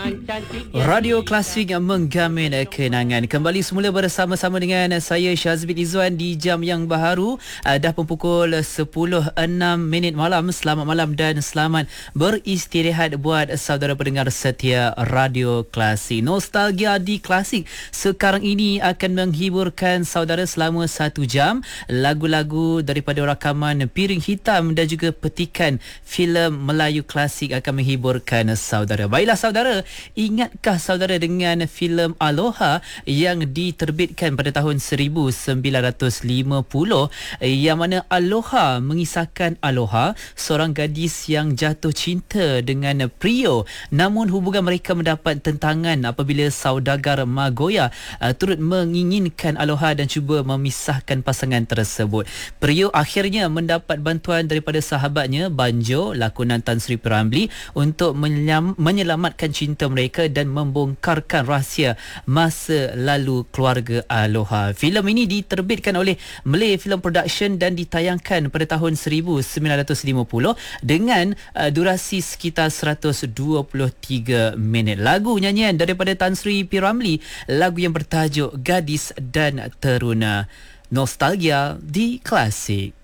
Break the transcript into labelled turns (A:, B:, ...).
A: Radio Klasik yang menggamin kenangan. Kembali semula bersama-sama dengan saya Syazbil Izzuan di jam yang baharu. Dah pun pukul 10.06 malam. Selamat malam dan selamat beristirahat buat saudara pendengar setia Radio Klasik. Nostalgia di Klasik sekarang ini akan menghiburkan saudara selama 1 jam. Lagu-lagu daripada rakaman Piring Hitam dan juga petikan filem Melayu klasik akan menghiburkan saudara. Baiklah saudara, ingatkah saudara dengan filem Aloha yang diterbitkan pada tahun 1950, yang mana Aloha mengisahkan Aloha, seorang gadis yang jatuh cinta dengan prio, namun hubungan mereka mendapat tentangan apabila saudagar Magoya turut menginginkan Aloha dan cuba memisahkan pasangan tersebut. Prio akhirnya mendapat bantuan daripada sahabatnya Banjo, lakonan Tan Sri P. Ramlee, untuk menyelamatkan cinta mereka dan membongkarkan rahsia masa lalu keluarga Aloha. Filem ini diterbitkan oleh Malay Film Production dan ditayangkan pada tahun 1950 dengan durasi sekitar 123 minit. Lagu nyanyian daripada Tan Sri P. Ramlee, lagu yang bertajuk Gadis dan Teruna. Nostalgia di Klasik.